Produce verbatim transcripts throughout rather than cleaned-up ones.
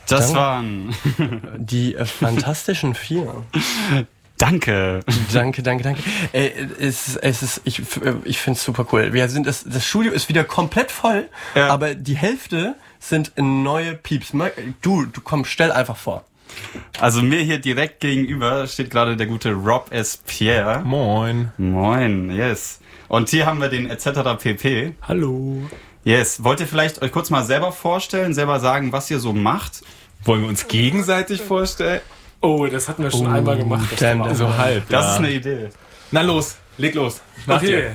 Das waren die äh, Fantastischen Vier. Danke. Danke, danke, danke. Äh, es, es ist, ich, ich finde es super cool. Wir sind, das, das Studio ist wieder komplett voll, ja. Aber die Hälfte sind neue Pieps. Du, du komm, stell einfach vor. Also mir hier direkt gegenüber steht gerade der gute Rob S. Pierre. Moin. Moin, yes. Und hier haben wir den et cetera pp. Hallo. Yes. Wollt ihr vielleicht euch kurz mal selber vorstellen, selber sagen, was ihr so macht? Wollen wir uns gegenseitig vorstellen? Oh, das hatten wir schon oh, einmal gemacht. Das dann, so also halb. Das ja. ist eine Idee. Na los, leg los. Nach okay. dir.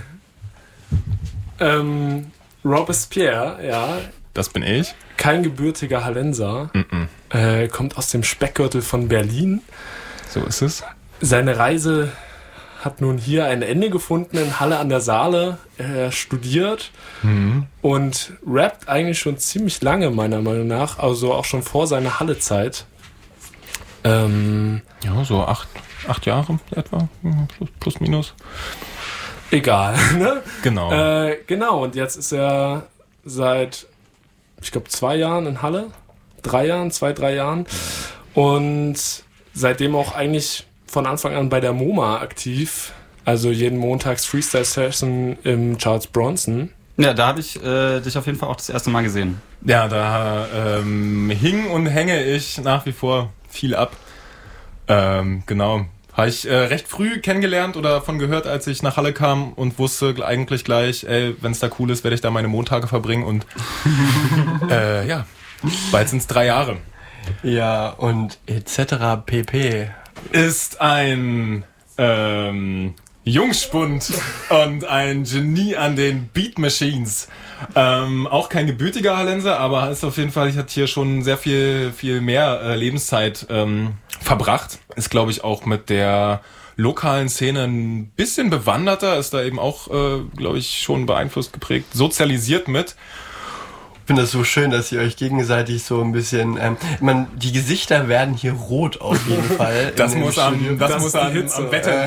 Ähm, Robespierre, ja. Das bin ich. Kein gebürtiger Hallenser. Mm-mm. Äh, kommt aus dem Speckgürtel von Berlin. So ist es. Seine Reise hat nun hier ein Ende gefunden in Halle an der Saale. Er studiert mhm. und rappt eigentlich schon ziemlich lange, meiner Meinung nach. Also auch schon vor seiner Halle-Zeit. Ähm, ja, so acht, acht Jahre etwa, plus, plus minus. Egal, ne? Genau. Äh, genau, und jetzt ist er seit, ich glaube, zwei Jahren in Halle. Drei Jahren, zwei, drei Jahren. Und seitdem auch eigentlich von Anfang an bei der MoMA aktiv. Also jeden Montags Freestyle-Session im Charles Bronson. Ja, da habe ich äh, dich auf jeden Fall auch das erste Mal gesehen. Ja, da ähm, hing und hänge ich nach wie vor viel ab. Ähm, genau. Habe ich äh, recht früh kennengelernt oder davon gehört, als ich nach Halle kam und wusste eigentlich gleich, ey, wenn es da cool ist, werde ich da meine Montage verbringen und äh, ja, bald sind es drei Jahre. Ja, und et cetera pp. Ist ein ähm, Jungspund und ein Genie an den Beat Machines. Ähm, auch kein gebürtiger Hallenser, aber ist auf jeden Fall, ich hatte hier schon sehr viel, viel mehr äh, Lebenszeit ähm, verbracht. Ist, glaube ich, auch mit der lokalen Szene ein bisschen bewanderter, ist da eben auch, äh, glaube ich, schon beeinflusst, geprägt, sozialisiert mit. Ich finde das so schön, dass ihr euch gegenseitig so ein bisschen, ähm, man, die Gesichter werden hier rot auf jeden Fall. Das muss am, das, das muss am, am Wetter.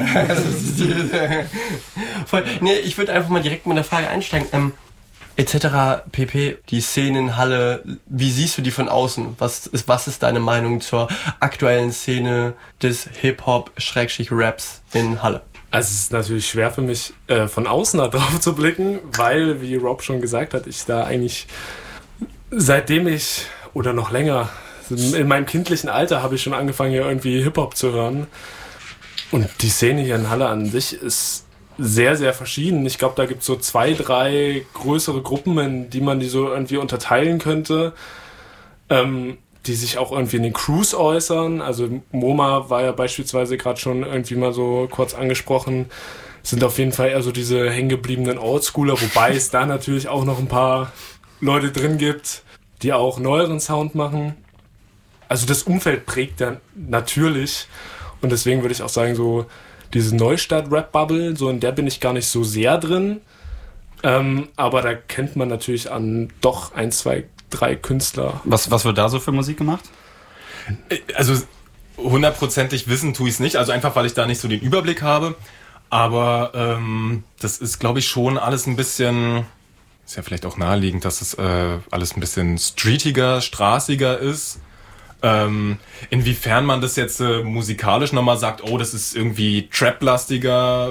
Voll. Nee, ich würde einfach mal direkt mit der Frage einsteigen. Ähm, et cetera pp. Die Szene in Halle, wie siehst du die von außen? Was ist, was ist deine Meinung zur aktuellen Szene des Hip-Hop-Raps in Halle? Also es ist natürlich schwer für mich, äh, von außen da drauf zu blicken, weil, wie Rob schon gesagt hat, ich da eigentlich, seitdem ich, oder noch länger, in meinem kindlichen Alter habe ich schon angefangen, hier irgendwie Hip-Hop zu hören. Und die Szene hier in Halle an sich ist sehr, sehr verschieden. Ich glaube, da gibt es so zwei, drei größere Gruppen, in die man die so irgendwie unterteilen könnte, ähm, die sich auch irgendwie in den Crews äußern. Also MoMA war ja beispielsweise gerade schon irgendwie mal so kurz angesprochen. Sind auf jeden Fall eher so diese hängengebliebenen Oldschooler, wobei es da natürlich auch noch ein paar Leute drin gibt, die auch neueren Sound machen. Also das Umfeld prägt dann natürlich. Und deswegen würde ich auch sagen, so diese Neustadt-Rap-Bubble, so in der bin ich gar nicht so sehr drin. Ähm, aber da kennt man natürlich an doch ein, zwei, drei Künstler. Was, was wird da so für Musik gemacht? Also hundertprozentig wissen tue ich es nicht, also einfach, weil ich da nicht so den Überblick habe. Aber ähm, das ist, glaube ich, schon alles ein bisschen, ist ja vielleicht auch naheliegend, dass es äh, alles ein bisschen streetiger, straßiger ist. Ähm, inwiefern man das jetzt äh, musikalisch nochmal sagt, oh, das ist irgendwie Trap-lastiger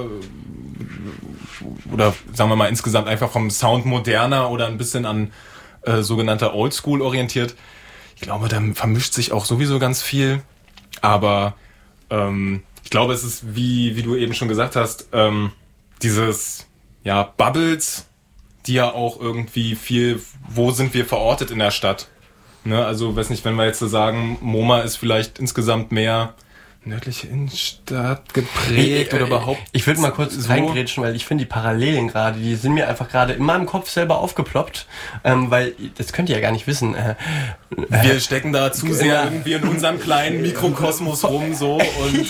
oder sagen wir mal insgesamt einfach vom Sound moderner oder ein bisschen an äh, sogenannter Oldschool orientiert. Ich glaube, da vermischt sich auch sowieso ganz viel, aber ähm, ich glaube, es ist, wie wie du eben schon gesagt hast, ähm, dieses ja Bubbles, die ja auch irgendwie viel, wo sind wir verortet in der Stadt? Ne, also, weiß nicht, wenn wir jetzt so sagen, MoMA ist vielleicht insgesamt mehr nördliche Innenstadt geprägt oder überhaupt. Ich würde mal kurz so reingrätschen, weil ich finde die Parallelen gerade, die sind mir einfach gerade in meinem Kopf selber aufgeploppt, ähm, weil das könnt ihr ja gar nicht wissen. Äh, Wir stecken da zu sehr irgendwie in unserem kleinen Mikrokosmos rum so und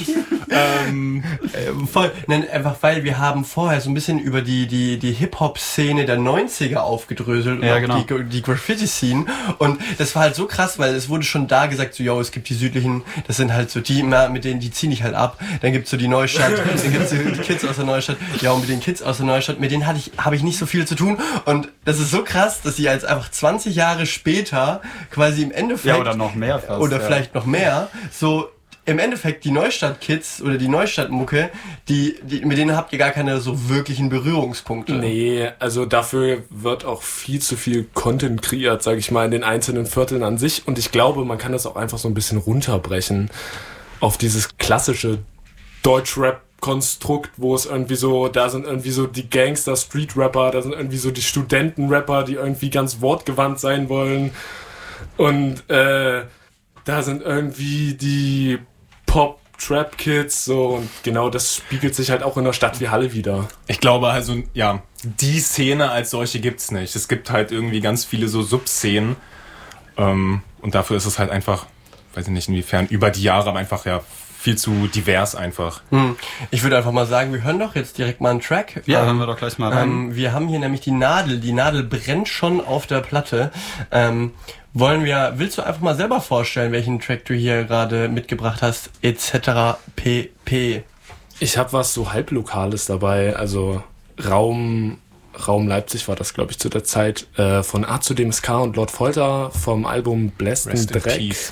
ähm, äh, voll, nein, einfach weil wir haben vorher so ein bisschen über die, die, die Hip-Hop-Szene der neunziger aufgedröselt Ja, und genau. die, die Graffiti-Szene. Und das war halt so krass, weil es wurde schon da gesagt, so, yo, es gibt die südlichen, das sind halt so die, mit denen, die ziehen ich halt ab. Dann gibt's so die Neustadt, dann gibt's die, die Kids aus der Neustadt. Ja, und mit den Kids aus der Neustadt, mit denen hatte ich, habe ich nicht so viel zu tun. Und das ist so krass, dass sie jetzt einfach zwanzig Jahre später quasi im Endeffekt Ja, oder noch mehr fast. oder ja. vielleicht noch mehr, so im Endeffekt die Neustadt-Kids oder die Neustadt-Mucke, die, die, mit denen habt ihr gar keine so wirklichen Berührungspunkte. Nee, also dafür wird auch viel zu viel Content kreiert, sag ich mal, in den einzelnen Vierteln an sich. Und ich glaube, man kann das auch einfach so ein bisschen runterbrechen auf dieses klassische Deutschrap-Konstrukt, wo es irgendwie so, da sind irgendwie so die Gangster-Street-Rapper, da sind irgendwie so die Studenten-Rapper, die irgendwie ganz wortgewandt sein wollen. Und äh, da sind irgendwie die Pop-Trap-Kids, so, und genau das spiegelt sich halt auch in einer Stadt wie Halle wieder. ich glaube also, ja, die Szene als solche gibt's nicht. Es gibt halt irgendwie ganz viele so Subszenen. Ähm, und dafür ist es halt einfach, weiß ich nicht inwiefern, über die Jahre aber einfach ja viel zu divers einfach. Hm. Ich würde einfach mal sagen, wir hören doch jetzt direkt mal einen Track. Ja, ähm, hören wir doch gleich mal rein. Ähm, wir haben hier nämlich die Nadel. Die Nadel brennt schon auf der Platte. Ähm, wollen wir, willst du einfach mal selber vorstellen, welchen Track du hier gerade mitgebracht hast, et cetera pp. Ich habe was so halblokales dabei, also Raum Raum Leipzig war das, glaube ich, zu der Zeit, äh, von A zu dem S K und Lord Folter vom Album Blessed Rest in Dreck. Peace.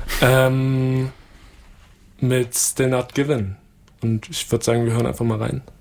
Ähm, mit Still Not Given. Und ich würde sagen, wir hören einfach mal rein.